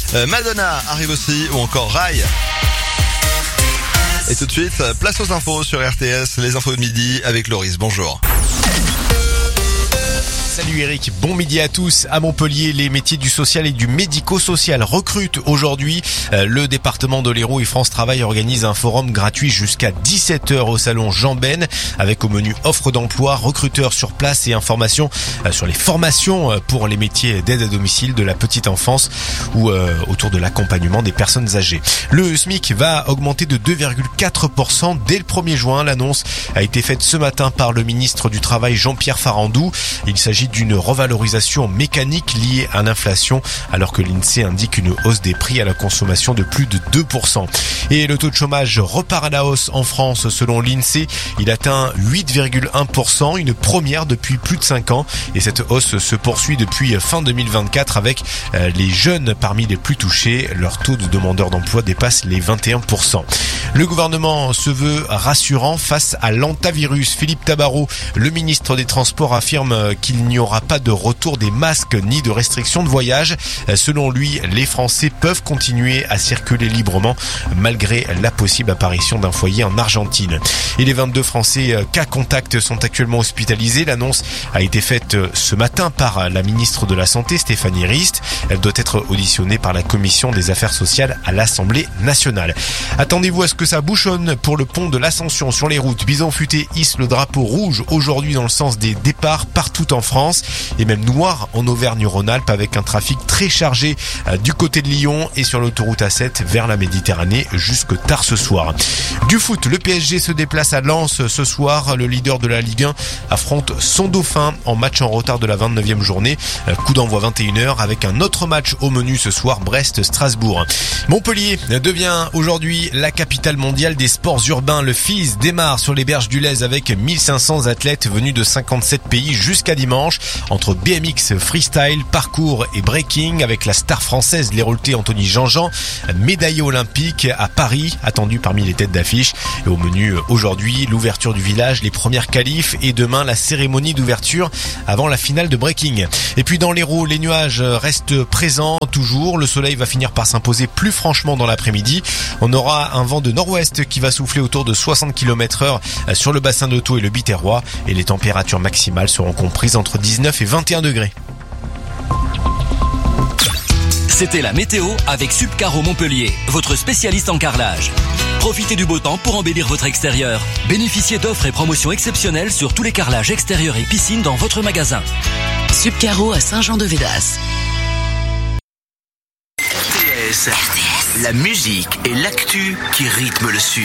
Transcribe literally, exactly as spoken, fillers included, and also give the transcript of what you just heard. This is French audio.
Euh, Madonna arrive aussi, ou encore Rai. Et tout de suite, place aux infos sur R T S, les infos de midi avec Loris. Bonjour. Salut Eric, bon midi à tous. À Montpellier, les métiers du social et du médico-social recrutent aujourd'hui. Le département de l'Hérault et France Travail organisent un forum gratuit jusqu'à dix-sept heures au salon Jean Ben, avec au menu offre d'emploi, recruteurs sur place et informations sur les formations pour les métiers d'aide à domicile, de la petite enfance ou euh, autour de l'accompagnement des personnes âgées. Le SMIC va augmenter de deux virgule quatre pour cent dès le premier juin. L'annonce a été faite ce matin par le ministre du Travail Jean-Pierre Farandou. Il s'agit d'une revalorisation mécanique liée à l'inflation, alors que l'INSEE indique une hausse des prix à la consommation de plus de deux pour cent. Et le taux de chômage repart à la hausse en France selon l'INSEE. Il atteint huit virgule un pour cent, une première depuis plus de cinq ans. Et cette hausse se poursuit depuis fin deux mille vingt-quatre avec les jeunes parmi les plus touchés. Leur taux de demandeurs d'emploi dépasse les vingt et un pour cent. Le gouvernement se veut rassurant face à l'hantavirus. Philippe Tabarot, le ministre des Transports, affirme qu'il n'y aura pas de retour des masques ni de restrictions de voyage. Selon lui, les Français peuvent continuer à circuler librement malgré la possible apparition d'un foyer en Argentine. Et les vingt-deux Français cas contact sont actuellement hospitalisés. L'annonce a été faite ce matin par la ministre de la Santé, Stéphanie Rist. Elle doit être auditionnée par la Commission des Affaires sociales à l'Assemblée nationale. Attendez-vous à ce que ça bouchonne pour le pont de l'Ascension sur les routes. Bison Futé hisse le drapeau rouge aujourd'hui dans le sens des départs partout en France et même noir en Auvergne-Rhône-Alpes avec un trafic très chargé du côté de Lyon et sur l'autoroute A sept vers la Méditerranée jusque tard ce soir. Du foot, le P S G se déplace à Lens ce soir. Le leader de la Ligue un affronte son dauphin en match en retard de la vingt-neuvième journée. Coup d'envoi vingt et une heures avec un autre match au menu ce soir, Brest-Strasbourg. Montpellier devient aujourd'hui la capitale mondiale des sports urbains. Le F I S démarre sur les berges du Lez avec mille cinq cents athlètes venus de cinquante-sept pays jusqu'à dimanche. Entre B M X, freestyle, parcours et breaking avec la star française l'héraultais Anthony Jean-Jean, médaillé olympique à Paris, attendu parmi les têtes d'affiche. Et au menu aujourd'hui, l'ouverture du village, les premières qualifs et demain la cérémonie d'ouverture avant la finale de breaking. Et puis dans l'Hérault, les nuages restent présents toujours. Le soleil va finir par s'imposer plus franchement dans l'après-midi. On aura un vent de nord-ouest qui va souffler autour de soixante kilomètres heure sur le bassin de Thau et le Biterrois. Et les températures maximales seront comprises entre dix-neuf et vingt et un degrés. C'était la météo avec Subcaro Montpellier, votre spécialiste en carrelage. Profitez du beau temps pour embellir votre extérieur. Bénéficiez d'offres et promotions exceptionnelles sur tous les carrelages extérieurs et piscines dans votre magasin. Subcaro à Saint-Jean-de-Védas. R T S, la musique et l'actu qui rythment le Sud.